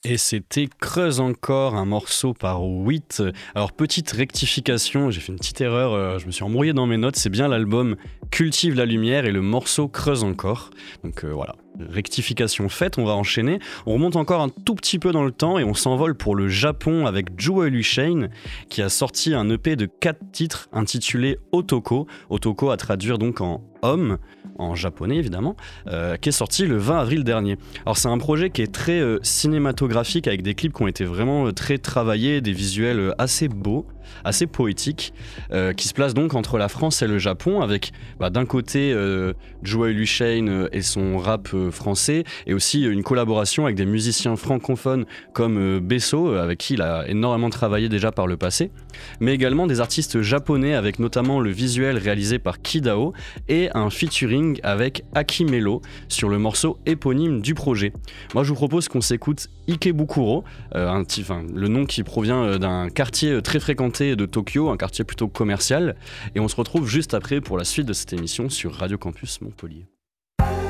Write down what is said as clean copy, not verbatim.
Et c'était Creuse encore, un morceau par 8. Alors petite rectification, j'ai fait une petite erreur, je me suis embrouillé dans mes notes, c'est bien l'album Cultive la lumière et le morceau Creuse encore. Donc voilà, rectification faite, on va enchaîner. On remonte encore un tout petit peu dans le temps et on s'envole pour le Japon avec Jewel Hussein qui a sorti un EP de 4 titres intitulé Otoko. Otoko à traduire donc en homme, en japonais évidemment, qui est sorti le 20 avril dernier. Alors c'est un projet qui est très cinématographique avec des clips qui ont été vraiment très travaillés, des visuels assez beaux, assez poétiques, qui se placent donc entre la France et le Japon avec d'un côté Jewel Hussein et son rap français et aussi une collaboration avec des musiciens francophones comme Besso avec qui il a énormément travaillé déjà par le passé, mais également des artistes japonais avec notamment le visuel réalisé par Kidao et un featuring avec Akimelo sur le morceau éponyme du projet. Moi je vous propose qu'on s'écoute Ikebukuro, le nom qui provient d'un quartier très fréquenté de Tokyo, un quartier plutôt commercial, et on se retrouve juste après pour la suite de cette émission sur Radio Campus Montpellier.